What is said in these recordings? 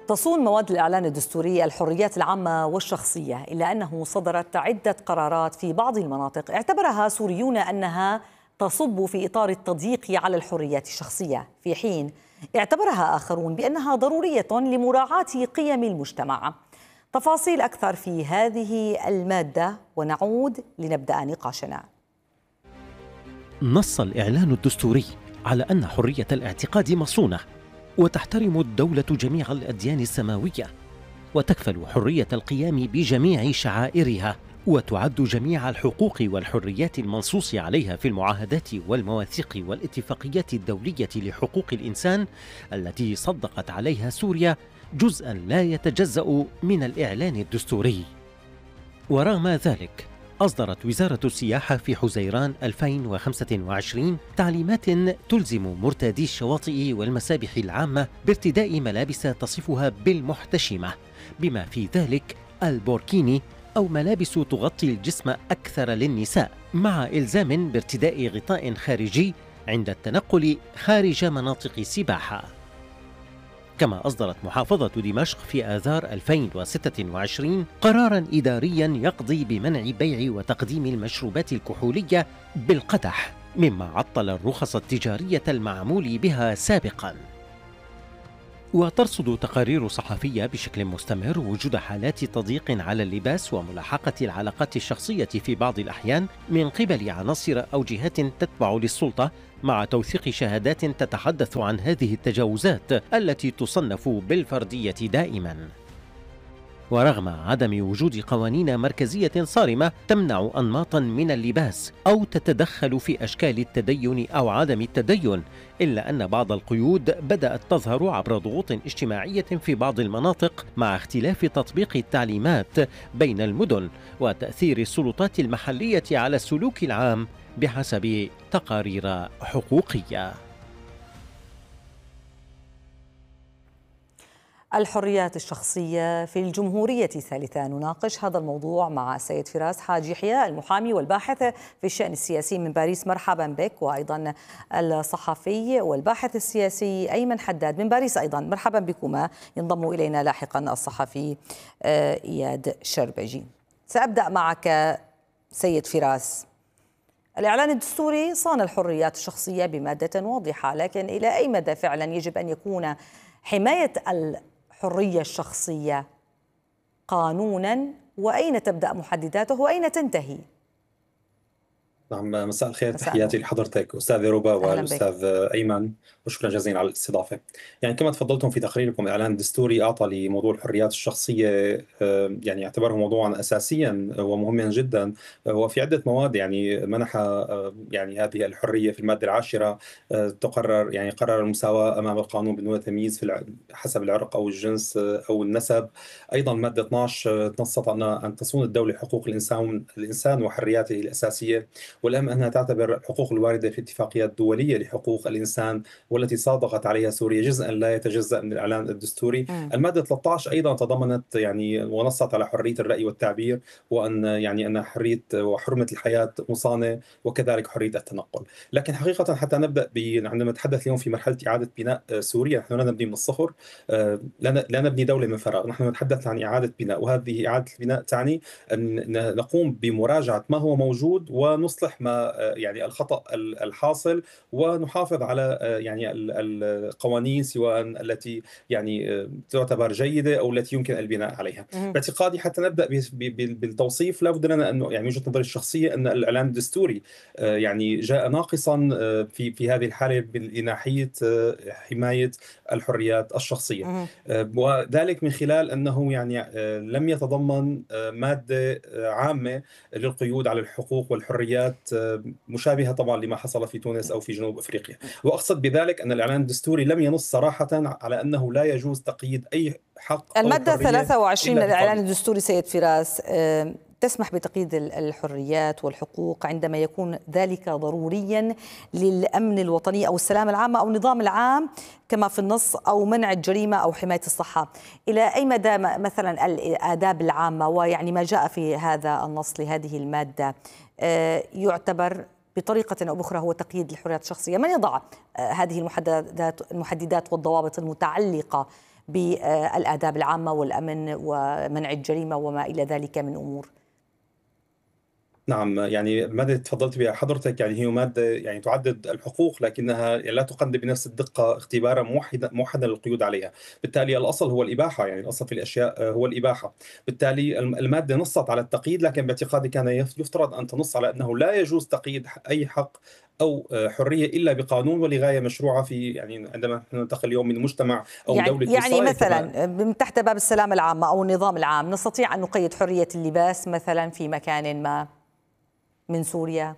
تصون مواد الإعلان الدستوري الحريات العامة والشخصية، إلا أنه صدرت عدة قرارات في بعض المناطق اعتبرها سوريون أنها تصب في إطار التضييق على الحريات الشخصية، في حين اعتبرها آخرون بأنها ضرورية لمراعاة قيم المجتمع. تفاصيل أكثر في هذه المادة ونعود لنبدأ نقاشنا. نص الإعلان الدستوري على أن حرية الاعتقاد مصونة، وتحترم الدولة جميع الأديان السماوية، وتكفل حرية القيام بجميع شعائرها، وتعد جميع الحقوق والحريات المنصوص عليها في المعاهدات والمواثيق والاتفاقيات الدولية لحقوق الإنسان التي صدقت عليها سوريا جزءاً لا يتجزأ من الإعلان الدستوري. ورغم ذلك أصدرت وزارة السياحة في حزيران 2025 تعليمات تلزم مرتادي الشواطئ والمسابح العامة بارتداء ملابس تصفها بالمحتشمة، بما في ذلك البوركيني أو ملابس تغطي الجسم أكثر للنساء، مع إلزام بارتداء غطاء خارجي عند التنقل خارج مناطق السباحة. كما أصدرت محافظة دمشق في آذار 2026 قراراً إدارياً يقضي بمنع بيع وتقديم المشروبات الكحولية بالقدح، مما عطل الرخص التجارية المعمول بها سابقاً. وترصد تقارير صحفية بشكل مستمر وجود حالات تضييق على اللباس وملاحقة العلاقات الشخصية في بعض الأحيان من قبل عناصر أو جهات تتبع للسلطة، مع توثيق شهادات تتحدث عن هذه التجاوزات التي تصنف بالفردية دائما. ورغم عدم وجود قوانين مركزية صارمة تمنع أنماطا من اللباس أو تتدخل في أشكال التدين أو عدم التدين، إلا أن بعض القيود بدأت تظهر عبر ضغوط اجتماعية في بعض المناطق، مع اختلاف تطبيق التعليمات بين المدن وتأثير السلطات المحلية على السلوك العام بحسب تقارير حقوقية. الحريات الشخصية في الجمهورية الثالثة، نناقش هذا الموضوع مع السيد فراس حاج يحيى، المحامي والباحث في الشأن السياسي من باريس. مرحبا بك. وأيضا الصحفي والباحث السياسي أيمن حداد من باريس أيضا. مرحبا بكما. ينضم إلينا لاحقا الصحفي إياد شربجي. سأبدأ معك سيد فراس. الإعلان الدستوري صان الحريات الشخصية بمادة واضحة، لكن إلى أي مدى فعلا يجب أن يكون حماية الحرية الشخصية قانونا، وأين تبدأ محدداته وأين تنتهي؟ نعم، مساء الخير. تحياتي لحضرتك أستاذ روبا والأستاذ أيمن، وشكرا جزيلا على الاستضافة. يعني كما تفضلتم في تقريركم، الإعلان الدستوري أعطى لموضوع الحريات الشخصية يعني اعتبره موضوعا أساسيا ومهما جدا، وفي عدة مواد يعني منح يعني هذه الحرية. في المادة 10 تقرر يعني قرر المساواة أمام القانون بدون تمييز في حسب العرق أو الجنس أو النسب. أيضا المادة 12 نصت أن تصون الدولة حقوق الإنسان وحرياته الأساسية، والأهم أنها تعتبر الحقوق الواردة في الاتفاقيات الدولية لحقوق الإنسان والتي صادقت عليها سوريا جزءا لا يتجزأ من الإعلان الدستوري. المادة 13 أيضا تضمنت يعني ونصت على حرية الرأي والتعبير، وأن يعني أن حرية وحرمة الحياة مصانة، وكذلك حرية التنقل. لكن حقيقة حتى نبدأ عندما نتحدث اليوم في مرحلة إعادة بناء سوريا، نحن لا نبني من الصفر، لا نبني دولة من فراغ، نحن نتحدث عن إعادة بناء، وهذه إعادة البناء تعني أن نقوم بمراجعة ما هو موجود ونصلح ما يعني الخطأ الحاصل، ونحافظ على يعني القوانين سواء التي يعني تعتبر جيدة أو التي يمكن البناء عليها. باعتقادي حتى نبدأ بالتوصيف، لا بد لنا أنه يعني وجهة نظري الشخصية أن الإعلان الدستوري يعني جاء ناقصا في هذه الحالة من ناحية حماية الحريات الشخصية، وذلك من خلال أنه يعني لم يتضمن مادة عامة للقيود على الحقوق والحريات مشابهة طبعا لما حصل في تونس أو في جنوب أفريقيا. وأقصد بذلك أن الإعلان الدستوري لم ينص صراحة على أنه لا يجوز تقييد أي حق أو المادة حرية. 23 من الإعلان الدستوري سيد فراس تسمح بتقييد الحريات والحقوق عندما يكون ذلك ضروريا للأمن الوطني أو السلام العام أو النظام العام كما في النص، أو منع الجريمة أو حماية الصحة. إلى أي مدى مثلا الآداب العامة ويعني ما جاء في هذا النص لهذه المادة يعتبر بطريقة أو بأخرى هو تقييد الحريات الشخصية؟ من يضع هذه المحددات والضوابط المتعلقة بالآداب العامة والأمن ومنع الجريمة وما إلى ذلك من أمور؟ نعم، يعني المادة اللي تفضلت بها حضرتك يعني هي مادة يعني تعدد الحقوق، لكنها لا تقدم بنفس الدقة اختبارا موحدا للقيود عليها. بالتالي الأصل هو الإباحة، يعني الأصل في الأشياء هو الإباحة. بالتالي المادة نصت على التقييد، لكن باعتقادي كان يفترض أن تنص على أنه لا يجوز تقييد أي حق أو حرية إلا بقانون ولغاية مشروعة. في يعني عندما ننتقل اليوم من مجتمع أو دولة يعني وصاية مثلا من تحت باب السلام العامة أو النظام العام نستطيع أن نقيد حرية اللباس مثلا في مكان ما من سوريا؟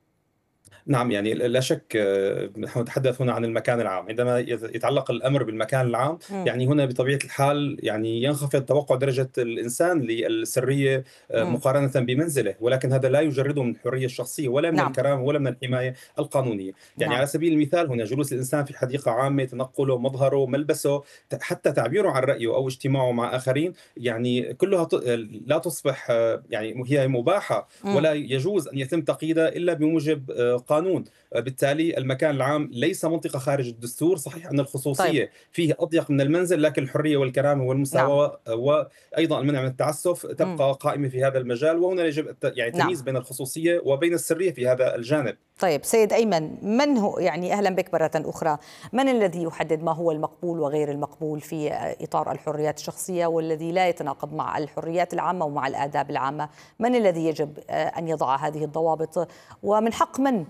نعم، يعني لا شك نحن نتحدث هنا عن المكان العام. عندما يتعلق الأمر بالمكان العام يعني هنا بطبيعة الحال يعني ينخفض توقع درجة الإنسان للسرية مقارنة بمنزله، ولكن هذا لا يجرده من الحرية الشخصية ولا من الكرامة ولا من الحماية القانونية. يعني على سبيل المثال هنا جلوس الإنسان في حديقة عامة، تنقله، مظهره، ملبسه، حتى تعبيره عن رأيه أو اجتماعه مع آخرين، يعني كلها لا تصبح يعني هي مباحة ولا يجوز أن يتم تقييدها إلا بموجب قانون. بالتالي المكان العام ليس منطقة خارج الدستور. صحيح أن الخصوصية فيه أضيق من المنزل، لكن الحرية والكرامة والمساواة وأيضا المنع من التعسف تبقى قائمة في هذا المجال. وهنا يجب يعني تمييز بين الخصوصية وبين السرية في هذا الجانب. طيب سيد أيمن، من هو يعني أهلا بك مرة أخرى، من الذي يحدد ما هو المقبول وغير المقبول في إطار الحريات الشخصية والذي لا يتناقض مع الحريات العامة ومع الآداب العامة؟ من الذي يجب أن يضع هذه الضوابط ومن حق من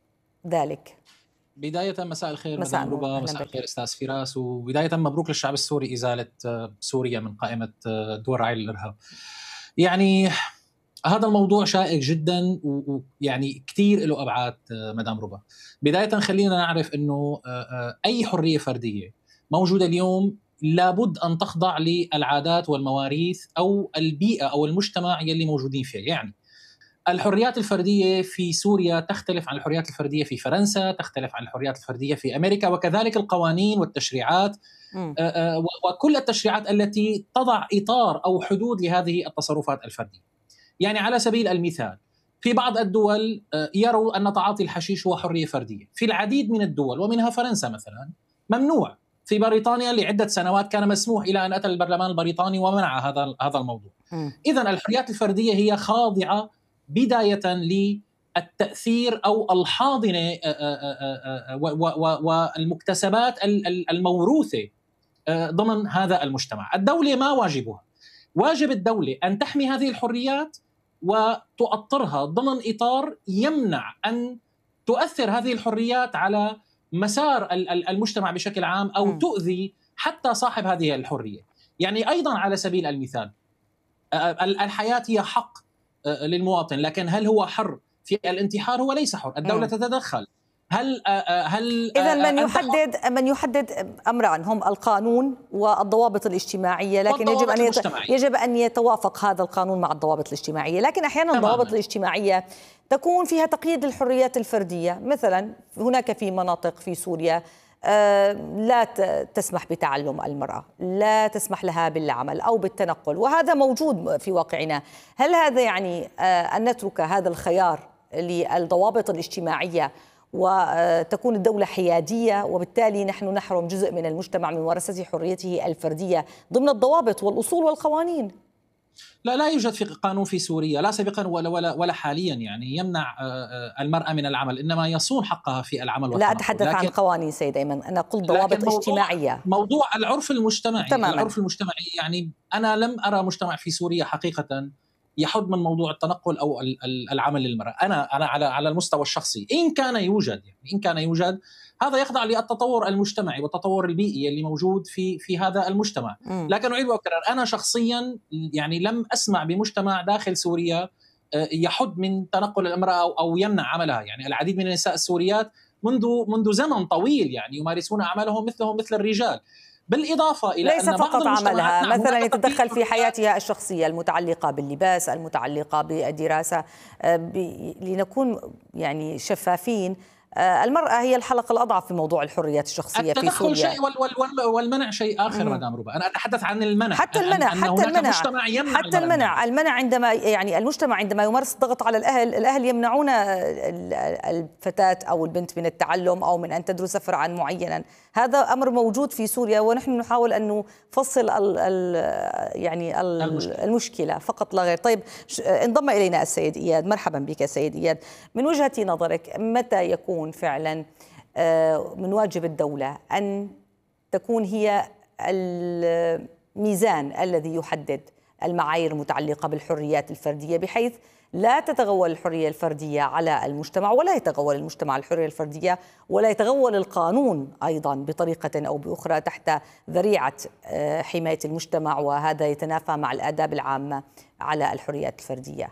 ذلك؟ بداية مساء الخير مدام ربا، مساء الخير أستاذ فراس، وبداية مبروك للشعب السوري إزالة سوريا من قائمة دول رعاية الإرهاب. يعني هذا الموضوع شائك جدا ويعني كثير له أبعاد مدام ربا. بداية خلينا نعرف أنه أي حرية فردية موجودة اليوم لابد أن تخضع للعادات والمواريث أو البيئة أو المجتمع يلي موجودين فيه. يعني الحريات الفردية في سوريا تختلف عن الحريات الفردية في فرنسا، تختلف عن الحريات الفردية في أمريكا، وكذلك القوانين والتشريعات وكل التشريعات التي تضع إطار أو حدود لهذه التصرفات الفردية. يعني على سبيل المثال في بعض الدول يروا أن تعاطي الحشيش هو حرية فردية، في العديد من الدول ومنها فرنسا مثلا ممنوع. في بريطانيا لعدة سنوات كان مسموح، إلى أن أتى البرلمان البريطاني ومنع هذا الموضوع. إذن الحريات الفردية هي خاضعة بداية للتأثير أو الحاضنة والمكتسبات الموروثة ضمن هذا المجتمع. الدولة ما واجبها؟ واجب الدولة أن تحمي هذه الحريات وتؤطرها ضمن إطار يمنع أن تؤثر هذه الحريات على مسار المجتمع بشكل عام أو تؤذي حتى صاحب هذه الحرية. يعني أيضا على سبيل المثال الحياة هي حق للمواطن، لكن هل هو حر في الانتحار؟ هو ليس حر، الدولة تتدخل. هل إذن من يحدد أمران هم القانون والضوابط الاجتماعية، لكن يجب أن يتوافق هذا القانون مع الضوابط الاجتماعية. لكن أحيانا الضوابط الاجتماعية تكون فيها تقييد للحريات الفردية. مثلا هناك في مناطق في سوريا لا تسمح بتعلم المرأة، لا تسمح لها بالعمل أو بالتنقل، وهذا موجود في واقعنا. هل هذا يعني أن نترك هذا الخيار للضوابط الاجتماعية وتكون الدولة حيادية وبالتالي نحن نحرم جزء من المجتمع من ممارسة حريته الفردية ضمن الضوابط والأصول والقوانين؟ لا يوجد في قانون في سوريا لا سابقا ولا حاليا يعني يمنع المرأة من العمل، إنما يصون حقها في العمل والتنقل. لا أتحدث عن قوانين سيد أيمن، أنا قلت ضوابط اجتماعية. موضوع العرف المجتمعي العرف المجتمعي، يعني أنا لم أرى مجتمع في سوريا حقيقة يحد من موضوع التنقل أو العمل للمرأة. أنا على المستوى الشخصي إن كان يوجد هذا يخضع للتطور المجتمعي والتطور البيئي اللي موجود في هذا المجتمع. لكن أعيد وأكرر، أنا شخصيا يعني لم أسمع بمجتمع داخل سوريا يحد من تنقل المرأة أو يمنع عملها. يعني العديد من النساء السوريات منذ زمن طويل يعني يمارسون أعمالهم مثل الرجال. بالإضافة إلى ليس أن فقط عملها، مثلا يتدخل في حياتها الشخصية المتعلقة باللباس، المتعلقة بالدراسة. لنكون يعني شفافين، المرأة هي الحلقة الأضعف في موضوع الحريات الشخصية في سوريا. التدخل شيء والمنع شيء آخر مدام ربا. أنا أتحدث عن المنع، حتى المنع، حتى المنع عندما يعني المجتمع عندما يمارس الضغط على الأهل يمنعون الفتاة أو البنت من التعلم أو من أن تدرس فرعا معينا. هذا أمر موجود في سوريا، ونحن نحاول أن نفصل المشكلة فقط لا غير. طيب، انضم إلينا السيد إياد. مرحبا بك سيد إياد. من وجهة نظرك متى يكون فعلا من واجب الدولة أن تكون هي الميزان الذي يحدد المعايير المتعلقة بالحريات الفردية، بحيث لا تتغول الحرية الفردية على المجتمع، ولا يتغول المجتمع الحرية الفردية، ولا يتغول القانون أيضا بطريقة أو بأخرى تحت ذريعة حماية المجتمع، وهذا يتنافى مع الآداب العامة على الحريات الفردية؟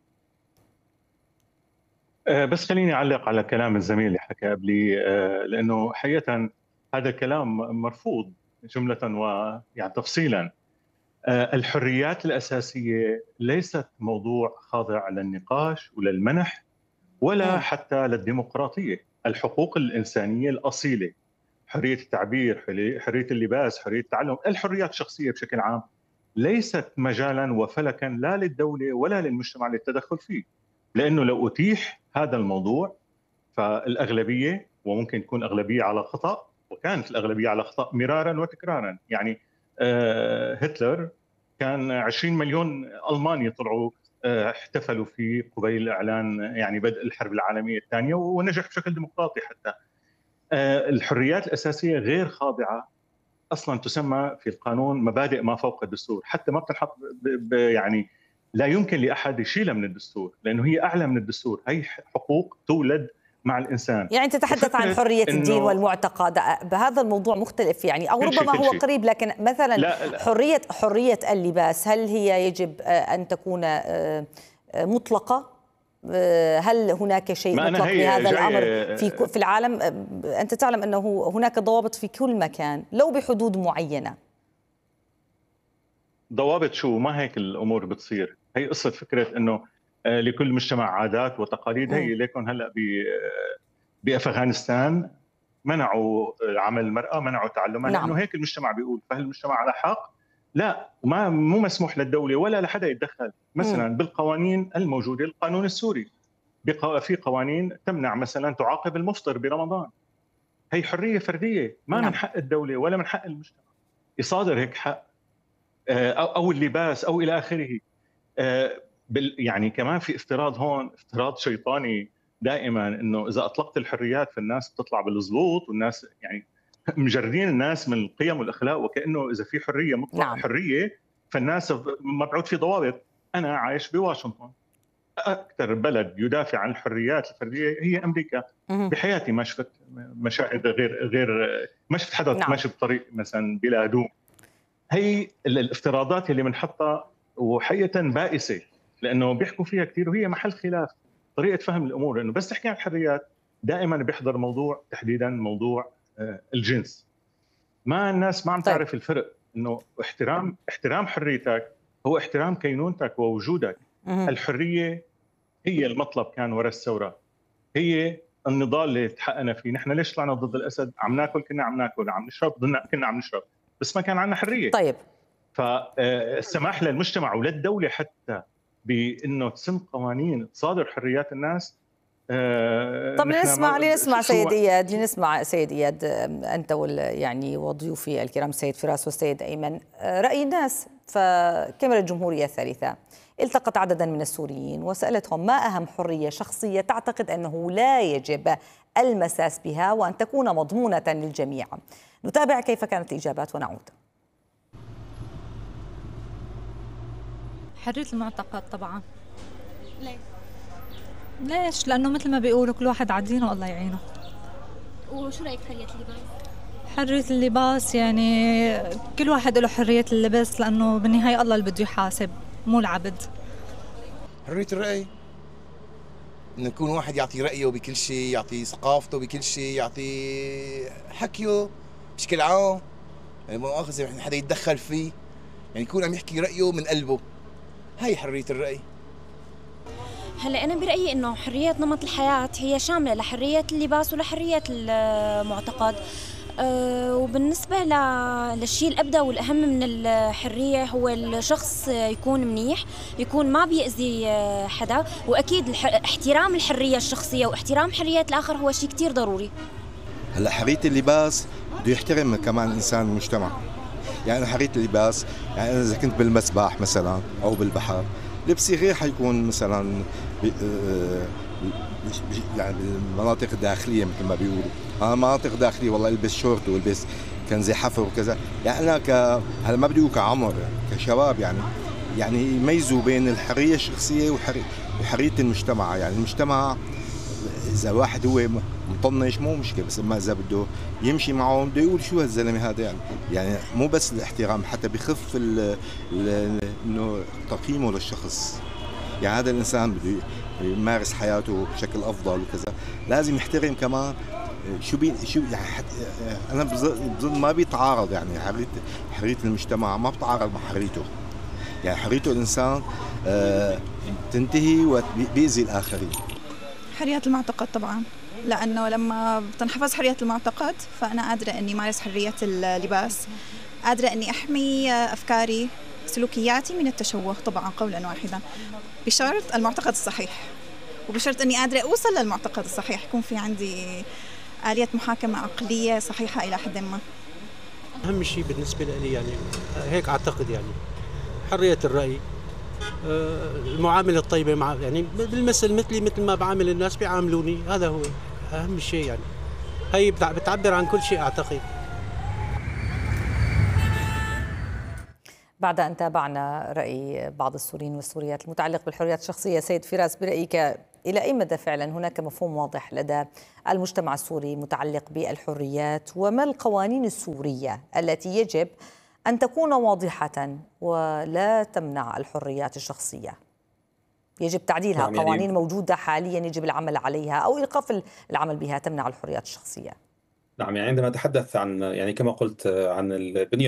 بس خليني أعلق على كلام الزميل اللي حكى قبلي، لأنه حقيقة هذا الكلام مرفوض جملة ويعني تفصيلا. الحريات الأساسية ليست موضوع خاضع للنقاش ولا المنح ولا حتى للديمقراطية. الحقوق الإنسانية الأصيلة، حرية التعبير، حرية اللباس، حرية التعلم، الحريات الشخصية بشكل عام، ليست مجالا وفلكا لا للدولة ولا للمجتمع للتدخل فيه. لأنه لو أتيح هذا الموضوع فالأغلبية، وممكن تكون أغلبية على خطأ، وكانت الأغلبية على خطأ مرارا وتكرارا. يعني هتلر كان 20 مليون ألماني طلعوا احتفلوا في قبيل إعلان يعني بدء الحرب العالمية الثانية، ونجح بشكل ديمقراطي. حتى الحريات الأساسية غير خاضعة أصلا، تسمى في القانون مبادئ ما فوق الدستور، حتى ما بتنحط يعني لا يمكن لأحد يشيلها من الدستور، لأنه هي أعلى من الدستور. هي حقوق تولد مع الإنسان. يعني تتحدث عن حرية الدين والمعتقد، بهذا الموضوع مختلف يعني، أو ربما هو قريب، لكن مثلا لا. حرية اللباس، هل هي يجب أن تكون مطلقة؟ هل هناك شيء مطلق لهذا الأمر في العالم؟ أنت تعلم أنه هناك ضوابط في كل مكان لو بحدود معينة. ضوابط شو؟ ما هيك الأمور بتصير. هي قصة فكرة أنه لكل مجتمع عادات وتقاليد. هي ليكن هلأ بأفغانستان منعوا عمل المرأة، منعوا تعلمها، لأنه هيك المجتمع بيقول. فهل المجتمع على حق؟ لا، مو مسموح للدولة ولا لحدا يتدخل. مثلا بالقوانين الموجودة، القانون السوري في قوانين تمنع مثلا تعاقب المفطر برمضان. هي حرية فردية، ما من حق الدولة ولا من حق المجتمع يصادر هيك حق، أو اللباس أو إلى آخره. يعني كمان في افتراض هون، افتراض شيطاني دائما، انه اذا اطلقت الحريات فالناس بتطلع بالضبوط، والناس يعني مجردين الناس من القيم والاخلاق، وكانه اذا في حريه مطلقه حريه فالناس مبعوث في ضوابط. انا عايش بواشنطن، اكثر بلد يدافع عن الحريات الفرديه هي امريكا. بحياتي ما شفت مشاهد غير ما شفت حدا ماشي بطريق مثلا بلا هدوم. هي الافتراضات اللي بنحطها وحقيقه بائسه، لانه بيحكوا فيها كثير وهي محل خلاف طريقه فهم الامور. انه بس تحكي عن الحريات دائما بيحضر موضوع تحديدا موضوع الجنس. ما الناس ما عم تعرف الفرق، انه احترام حريتك هو احترام كينونتك ووجودك. الحريه هي المطلب كان وراء الثوره، هي النضال اللي تحققنا فيه. نحن ليش طلعنا ضد الاسد؟ عم ناكل، كنا عم ناكل، عم نشرب، كنا عم نشرب، بس ما كان عندنا حريه. طيب، فالسماح للمجتمع وللدولة حتى بأنه تسن قوانين تصادر حريات الناس. طب لنسمع سيد إياد، سيد إياد، أنت يعني وضيوفي الكرام السيد فراس والسيد أيمن، رأي الناس. فكاميرا الجمهورية الثالثة التقت عددا من السوريين وسألتهم ما أهم حرية شخصية تعتقد أنه لا يجب المساس بها وأن تكون مضمونة للجميع. نتابع كيف كانت الإجابات ونعود. حرية المعتقد طبعا. ليش؟ لأنه مثل ما بيقولوا كل واحد على دينه الله يعينه. وشو رأيك حرية اللباس؟ حرية اللباس يعني كل واحد له حرية اللباس، لأنه بالنهاية الله اللي بده يحاسب مو العبد. حرية الرأي، إنه يكون واحد يعطي رأيه بكل شيء، يعطي ثقافته بكل شيء، يعطي حكيه بشكل عام، يعني ما مؤاخذة حدا يتدخل فيه، يعني يكون عم يحكي رأيه من قلبه. هاي حرية الرأي. هلا أنا برأيي إنه حرية نمط الحياة هي شاملة لحرية اللباس ولحرية المعتقد. وبالنسبة للشيء الأبدى والأهم من الحرية هو الشخص يكون منيح، يكون ما بيأذي حدا، وأكيد احترام الحرية الشخصية واحترام حرية الآخر هو شيء كتير ضروري. هلا حرية اللباس بده يحترم كمان إنسان المجتمع. يعني حرية اللباس، يعني أنا إذا كنت بالمسبح مثلا أو بالبحر لبسي غير حيكون مثلا يعني بالمناطق الداخلية مثل ما بيقولوا. مناطق داخلية والله البس شورت والبس كنزي حفر وكذا. يعني أنا هلا ما بدي أقول كعمر كشباب يعني يميزوا بين الحرية الشخصية وحرية المجتمع. يعني المجتمع إذا واحد هو مطنش مو مشكلة، بس ما إذا بده يمشي معه بده يقول شو هالزلمة هذا. يعني مو بس الاحترام، حتى بخف إنه تقييمه للشخص. يعني هذا الإنسان بده يمارس حياته بشكل أفضل وكذا، لازم يحترم كمان شو يعني أنا بظن ما بيتعارض. يعني حرية المجتمع ما بتعارض مع حريته. يعني حريته الإنسان تنتهي وبيأذي الآخرين. حرية المعتقد طبعا، لأنه لما بتنحفظ حرية المعتقد فأنا قادرة أني مارس حرية اللباس، قادرة أني أحمي أفكاري سلوكياتي من التشوه طبعا قولا واحدا، بشرط المعتقد الصحيح، وبشرط أني قادرة أوصل للمعتقد الصحيح، يكون في عندي آلية محاكمة عقلية صحيحة إلى حد ما. أهم شيء بالنسبة لي يعني هيك أعتقد، يعني حرية الرأي، المعاملة الطيبة مع يعني بالمثل مثل ما بعامل الناس بيعاملوني، هذا هو أهم شيء. يعني هي بتعبر عن كل شيء أعتقد. بعد أن تابعنا رأي بعض السوريين والسوريات المتعلق بالحريات الشخصية، سيد فراس برأيك إلى أي مدى فعلا هناك مفهوم واضح لدى المجتمع السوري متعلق بالحريات، وما القوانين السورية التي يجب أن تكون واضحة ولا تمنع الحريات الشخصية؟ يجب تعديلها. نعم، قوانين يعني موجودة حاليا يجب العمل عليها أو إيقاف العمل بها تمنع الحريات الشخصية. نعم، يعني عندما نتحدث عن يعني كما قلت عن البنية